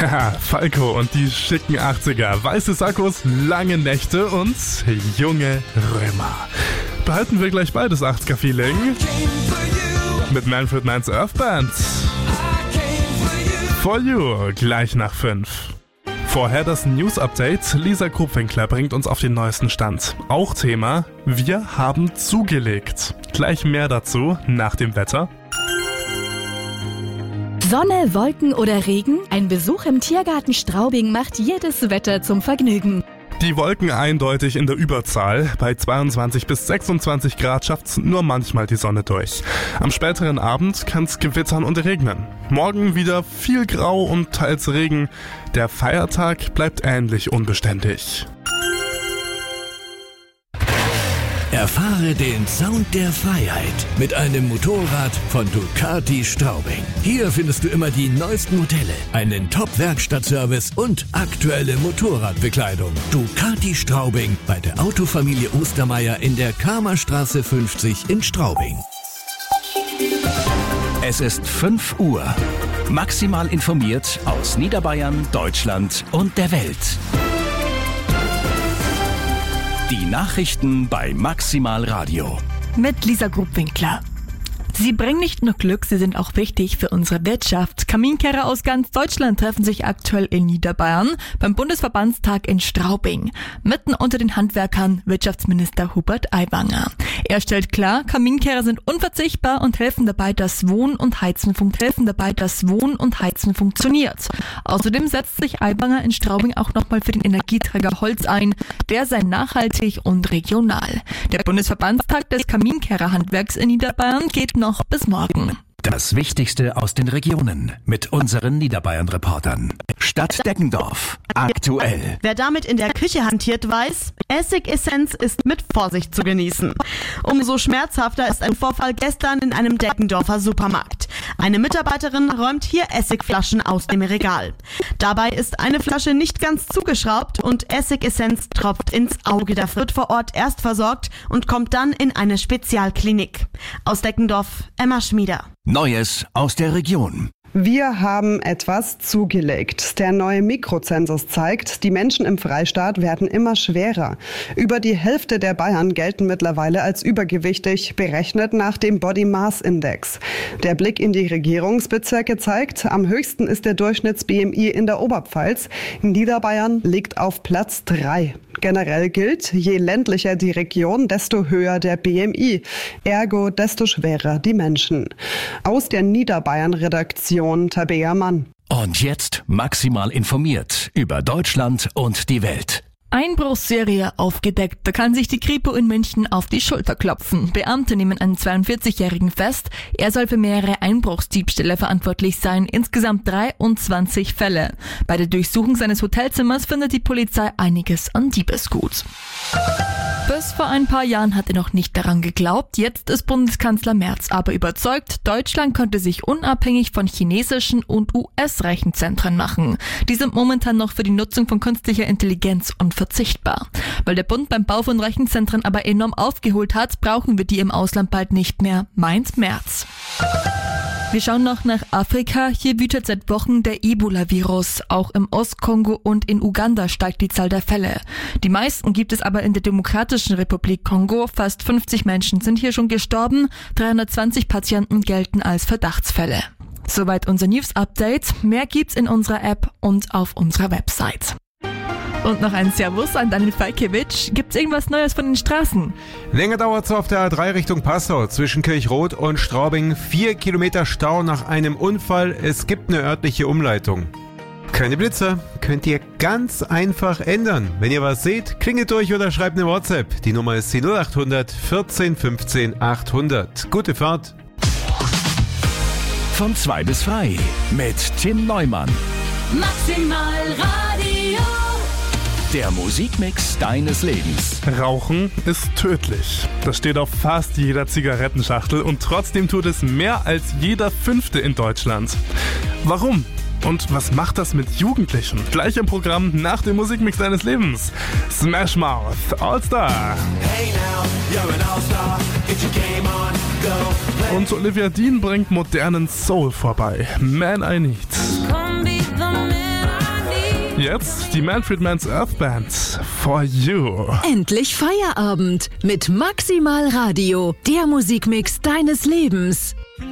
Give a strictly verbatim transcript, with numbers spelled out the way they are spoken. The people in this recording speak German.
Haha, Falco und die schicken achtziger, weiße Sakkos, lange Nächte und junge Römer. Behalten wir gleich beides achtziger-Feeling mit Manfred Mann's Earth Band. For You, gleich nach fünf. Vorher das News-Update. Lisa Krupwinkler bringt uns auf den neuesten Stand. Auch Thema, wir haben zugelegt. Gleich mehr dazu nach dem Wetter. Sonne, Wolken oder Regen? Ein Besuch im Tiergarten Straubing macht jedes Wetter zum Vergnügen. Die Wolken eindeutig in der Überzahl. Bei zweiundzwanzig bis sechsundzwanzig Grad schafft's nur manchmal die Sonne durch. Am späteren Abend kann's gewittern und regnen. Morgen wieder viel Grau und teils Regen. Der Feiertag bleibt ähnlich unbeständig. Erfahre den Sound der Freiheit mit einem Motorrad von Ducati Straubing. Hier findest du immer die neuesten Modelle, einen Top-Werkstattservice und aktuelle Motorradbekleidung. Ducati Straubing bei der Autofamilie Ostermeier in der Kamerstraße fünfzig in Straubing. Es ist fünf Uhr. Maximal informiert aus Niederbayern, Deutschland und der Welt. Die Nachrichten bei Maximal Radio. Mit Lisa Krupwinkler. Sie bringen nicht nur Glück, sie sind auch wichtig für unsere Wirtschaft. Kaminkehrer aus ganz Deutschland treffen sich aktuell in Niederbayern beim Bundesverbandstag in Straubing. Mitten unter den Handwerkern Wirtschaftsminister Hubert Aiwanger. Er stellt klar, Kaminkehrer sind unverzichtbar und helfen dabei, dass Wohnen und Heizen fun- helfen dabei, dass Wohnen und Heizen funktioniert. Außerdem setzt sich Aiwanger in Straubing auch nochmal für den Energieträger Holz ein. Der sei nachhaltig und regional. Der Bundesverbandstag des Kaminkehrerhandwerks in Niederbayern geht noch bis morgen. Das Wichtigste aus den Regionen mit unseren Niederbayern-Reportern. Stadt Deggendorf. Aktuell. Wer damit in der Küche hantiert, weiß, Essigessenz ist mit Vorsicht zu genießen. Umso schmerzhafter ist ein Vorfall gestern in einem Deggendorfer Supermarkt. Eine Mitarbeiterin räumt hier Essigflaschen aus dem Regal. Dabei ist eine Flasche nicht ganz zugeschraubt und Essigessenz tropft ins Auge. Der wird vor Ort erst versorgt und kommt dann in eine Spezialklinik. Aus Deggendorf, Emma Schmieder. Neues aus der Region. Wir haben etwas zugelegt. Der neue Mikrozensus zeigt, die Menschen im Freistaat werden immer schwerer. Über die Hälfte der Bayern gelten mittlerweile als übergewichtig, berechnet nach dem Body Mass Index. Der Blick in die Regierungsbezirke zeigt, am höchsten ist der Durchschnitts-B M I in der Oberpfalz. Niederbayern liegt auf Platz drei. Generell gilt, je ländlicher die Region, desto höher der B M I. Ergo, desto schwerer die Menschen. Aus der Niederbayern-Redaktion Tabea Mann. Und jetzt maximal informiert über Deutschland und die Welt. Einbruchsserie aufgedeckt. Da kann sich die Kripo in München auf die Schulter klopfen. Beamte nehmen einen zweiundvierzigjährigen fest. Er soll für mehrere Einbruchsdiebstähle verantwortlich sein. Insgesamt dreiundzwanzig Fälle. Bei der Durchsuchung seines Hotelzimmers findet die Polizei einiges an Diebesgut. Bis vor ein paar Jahren hat er noch nicht daran geglaubt. Jetzt ist Bundeskanzler Merz aber überzeugt, Deutschland könnte sich unabhängig von chinesischen und U S-Rechenzentren machen. Die sind momentan noch für die Nutzung von künstlicher Intelligenz unverzichtbar. Weil der Bund beim Bau von Rechenzentren aber enorm aufgeholt hat, brauchen wir die im Ausland bald nicht mehr, meint Merz. Wir schauen noch nach Afrika. Hier wütet seit Wochen der Ebola-Virus. Auch im Ostkongo und in Uganda steigt die Zahl der Fälle. Die meisten gibt es aber in der Demokratischen Republik Kongo. Fast fünfzig Menschen sind hier schon gestorben. dreihundertzwanzig Patienten gelten als Verdachtsfälle. Soweit unser News-Update. Mehr gibt's in unserer App und auf unserer Website. Und noch ein Servus an Daniel Falkiewicz. Gibt's irgendwas Neues von den Straßen? Länger dauert's auf der A drei Richtung Passau zwischen Kirchrot und Straubing. Vier Kilometer Stau nach einem Unfall. Es gibt eine örtliche Umleitung. Keine Blitzer könnt ihr ganz einfach ändern. Wenn ihr was seht, klingelt durch oder schreibt eine WhatsApp. Die Nummer ist die null acht hundert vierzehn fünfzehn achthundert. Gute Fahrt. Von zwei bis frei mit Tim Neumann. Maximal Radio. Der Musikmix deines Lebens. Rauchen ist tödlich. Das steht auf fast jeder Zigarettenschachtel und trotzdem tut es mehr als jeder Fünfte in Deutschland. Warum? Und was macht das mit Jugendlichen? Gleich im Programm nach dem Musikmix deines Lebens. Smash Mouth, All-Star. Hey now, you're an All-Star. Get your game on, go play. Und Olivia Dean bringt modernen Soul vorbei. Man I Need. Come be the man. Jetzt die Manfred Mann's Earth Band. For You. Endlich Feierabend mit Maximal Radio, der Musikmix deines Lebens.